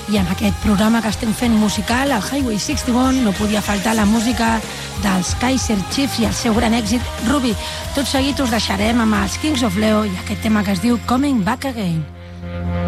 I en aquest programa que estem fent musical, el Highway 61, no podia faltar la música dels Kaiser Chiefs i el seu gran èxit, Ruby. Tot seguit us deixarem amb els Kings of Leo i aquest tema que es diu Coming Back Again.